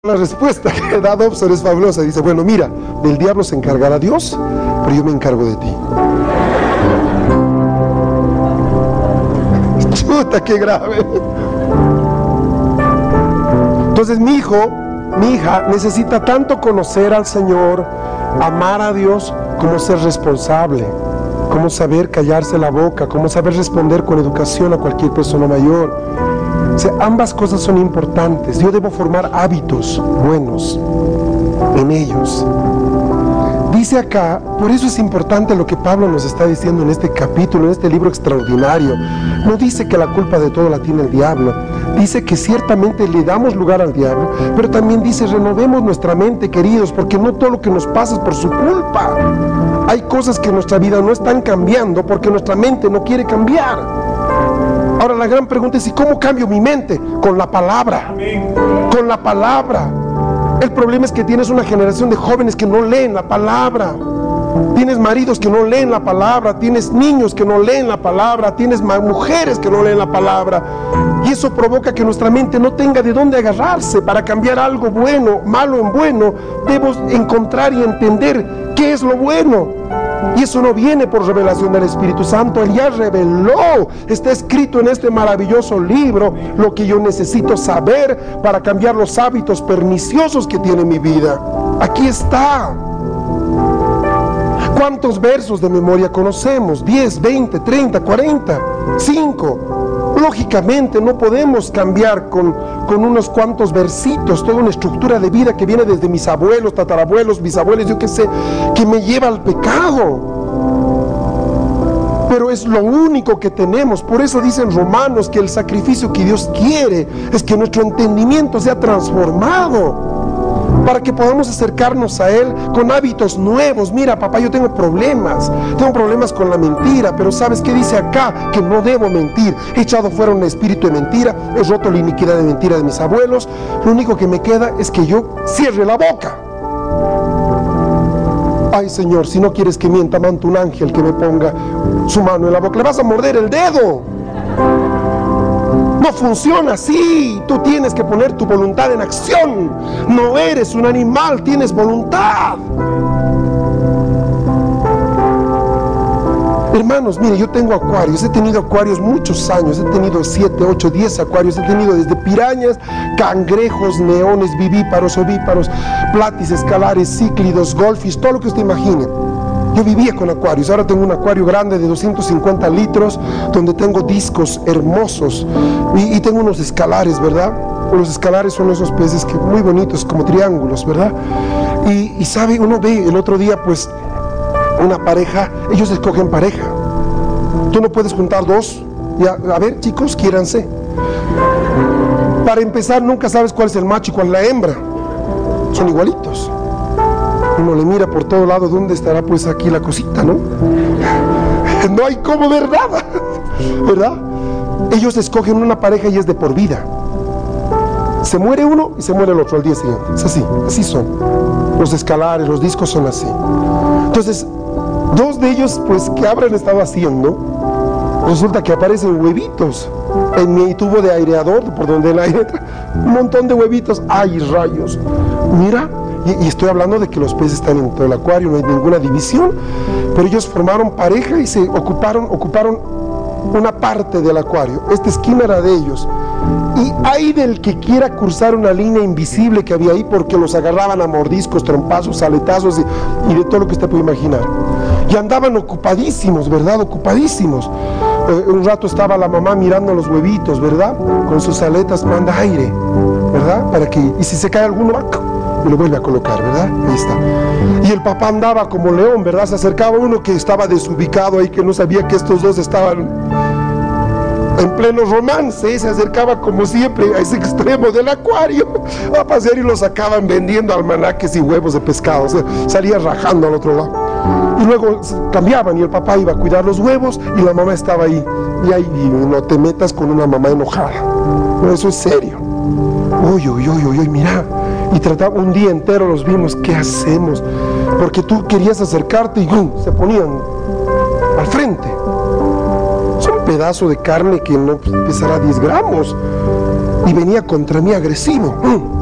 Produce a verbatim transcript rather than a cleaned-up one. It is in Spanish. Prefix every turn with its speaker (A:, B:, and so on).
A: La respuesta que da Dobson es fabulosa. Dice, bueno, mira, del diablo se encargará Dios, pero yo me encargo de ti. Chuta, qué grave. Entonces mi hijo, mi hija necesita tanto conocer al Señor, amar a Dios, como ser responsable, como saber callarse la boca, como saber responder con educación a cualquier persona mayor. O sea, ambas cosas son importantes. Yo debo formar hábitos buenos en ellos. Dice acá, por eso es importante lo que Pablo nos está diciendo en este capítulo, en este libro extraordinario. No dice que la culpa de todo la tiene el diablo. Dice que ciertamente le damos lugar al diablo, pero también dice, renovemos nuestra mente, queridos, porque no todo lo que nos pasa es por su culpa. Hay cosas que en nuestra vida no están cambiando porque nuestra mente no quiere cambiar. Ahora la gran pregunta es, ¿y cómo cambio mi mente? Con la palabra. Amén. Con la palabra. El problema es que tienes una generación de jóvenes que no leen la palabra. Tienes maridos que no leen la palabra. Tienes niños que no leen la palabra. Tienes mujeres que no leen la palabra. Y eso provoca que nuestra mente no tenga de dónde agarrarse. Para cambiar algo bueno, malo en bueno, debemos encontrar y entender qué es lo bueno. Y eso no viene por revelación del Espíritu Santo. Él ya reveló, está escrito en este maravilloso libro, lo que yo necesito saber para cambiar los hábitos perniciosos que tiene mi vida. Aquí está. ¿Cuántos versos de memoria conocemos? diez, veinte, treinta, cuarenta, cinco. Lógicamente no podemos cambiar con, con unos cuantos versitos toda una estructura de vida que viene desde mis abuelos, tatarabuelos, bisabuelos, yo qué sé, que me lleva al pecado. Pero es lo único que tenemos. Por eso dicen Romanos que el sacrificio que Dios quiere es que nuestro entendimiento sea transformado, para que podamos acercarnos a Él con hábitos nuevos. Mira, papá, yo tengo problemas, tengo problemas con la mentira, pero ¿sabes qué dice acá? Que no debo mentir. He echado fuera un espíritu de mentira, he roto la iniquidad de mentira de mis abuelos. Lo único que me queda es que yo cierre la boca. Ay, Señor, si no quieres que mienta, manda un ángel que me ponga su mano en la boca. Le vas a morder el dedo. No funciona así. Tú tienes que poner tu voluntad en acción. No eres un animal, tienes voluntad. Hermanos, mire, yo tengo acuarios. He tenido acuarios muchos años. He tenido siete, ocho, diez acuarios. He tenido desde pirañas, cangrejos, neones, vivíparos, ovíparos, platis, escalares, cíclidos, golfis, todo lo que usted imagine. Yo vivía con acuarios. Ahora tengo un acuario grande de doscientos cincuenta litros, donde tengo discos hermosos y, y tengo unos escalares, ¿verdad? Los escalares son esos peces que muy bonitos, como triángulos, ¿verdad? Y, y sabe, uno ve el otro día, pues, una pareja, ellos escogen pareja. Tú no puedes juntar dos. Ya, a ver, chicos, quiéranse. Para empezar, nunca sabes cuál es el macho y cuál es la hembra. Son igualitos. Uno le mira por todo lado, ¿dónde estará pues aquí la cosita, no? No hay cómo ver nada, ¿verdad? Ellos escogen una pareja y es de por vida. Se muere uno y se muere el otro al día siguiente. Es así, así son. Los escalares, los discos son así. Entonces, dos de ellos, pues, ¿qué habrán estado haciendo? Resulta que aparecen huevitos en mi tubo de aireador, por donde el aire entra. Un montón de huevitos. ¡Ay, rayos! Mira. Y, y estoy hablando de que los peces están en todo el acuario, no hay ninguna división, pero ellos formaron pareja y se ocuparon, ocuparon una parte del acuario. Esta esquina era de ellos. Y hay del que quiera cruzar una línea invisible que había ahí, porque los agarraban a mordiscos, trompazos, aletazos y, y de todo lo que usted puede imaginar. Y andaban ocupadísimos, ¿verdad? Ocupadísimos. Eh, un rato estaba la mamá mirando los huevitos, ¿verdad? Con sus aletas manda aire, ¿verdad? Para que, y si se cae alguno, y lo vuelve a colocar, ¿verdad? Ahí está. Y el papá andaba como león, ¿verdad? Se acercaba uno que estaba desubicado ahí, que no sabía que estos dos estaban en pleno romance. Se acercaba como siempre a ese extremo del acuario a pasear y lo sacaban vendiendo almanaques y huevos de pescado. O sea, salía rajando al otro lado. Y luego cambiaban y el papá iba a cuidar los huevos y la mamá estaba ahí. Y ahí y no te metas con una mamá enojada. No, eso es serio. Uy, uy, uy, uy, uy, mira. Y trataba, un día entero los vimos, ¿qué hacemos? Porque tú querías acercarte y ¡bum!, se ponían al frente. Es un pedazo de carne que no pesará diez gramos. Y venía contra mí agresivo. ¡Bum!